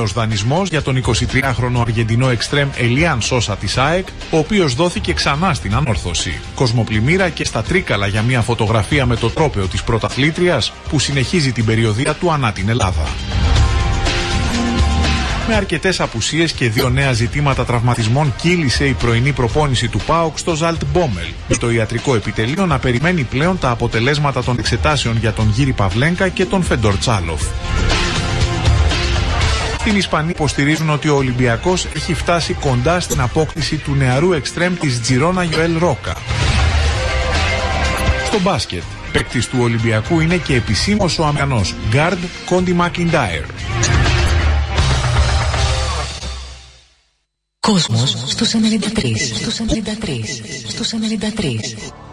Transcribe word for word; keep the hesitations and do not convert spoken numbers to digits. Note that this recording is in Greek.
νέος δανεισμός για τον εικοσιτριάχρονο Αργεντινό εξτρέμ Ελίαν Σόσα της ΑΕΚ, ο οποίος δόθηκε ξανά στην ανόρθωση. Κοσμοπλημμύρα και στα Τρίκαλα για μια φωτογραφία με το τρόπαιο της πρωταθλήτριας που συνεχίζει την περιοδεία του ανά την Ελλάδα. Με αρκετές απουσίες και δύο νέα ζητήματα τραυματισμών κύλησε η πρωινή προπόνηση του ΠΑΟΚ στο Ζαλτμπόμελ, με το ιατρικό επιτελείο να περιμένει πλέον τα αποτελέσματα των εξετάσεων για τον Γύρι Παυλένκα και τον Φεντορ Τσάλοφ. Στην Ισπανία υποστηρίζουν ότι ο Ολυμπιακός έχει φτάσει κοντά στην απόκτηση του νεαρού εξτρέμ της Τζιρόνα Γιοέλ Ρόκα. Στο μπάσκετ, παίκτης του Ολυμπιακού είναι και επισήμως ο Αμερικανός γκάρντ Κόντι Μακιντάιρ. Κόσμος στους ενενήντα τρία, στους ενενήντα τρία, στους ενενήντα τρία.